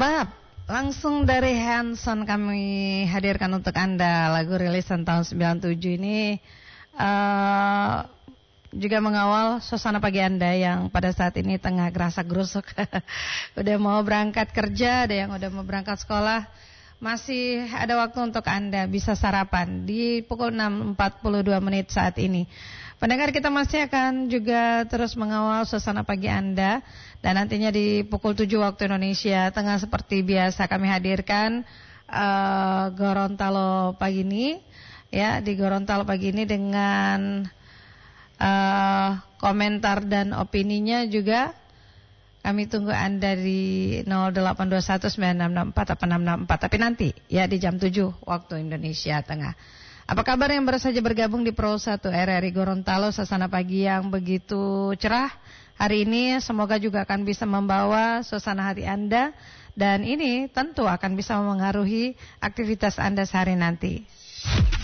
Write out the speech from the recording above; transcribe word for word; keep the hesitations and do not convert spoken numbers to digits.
Ahbab, langsung dari Hanson kami hadirkan untuk Anda lagu rilisan tahun sembilan puluh tujuh ini uh, juga mengawal suasana pagi Anda yang pada saat ini tengah gerasak-gerusuk. Udah mau berangkat kerja, ada yang udah mau berangkat sekolah. Masih ada waktu untuk Anda bisa sarapan di pukul enam empat puluh dua menit saat ini. Pendengar, kita masih akan juga terus mengawal suasana pagi Anda. Dan nantinya di pukul tujuh waktu Indonesia Tengah seperti biasa kami hadirkan uh, Gorontalo pagi ini. Ya, di Gorontalo pagi ini dengan uh, komentar dan opininya juga. Kami tunggu Anda di nol delapan dua satu sembilan enam enam empat atau enam enam empat. Tapi nanti ya di jam tujuh waktu Indonesia Tengah. Apa kabar yang baru saja bergabung di Pro satu R R I Gorontalo? Suasana pagi yang begitu cerah hari ini semoga juga akan bisa membawa suasana hati Anda. Dan ini tentu akan bisa mempengaruhi aktivitas Anda sehari nanti.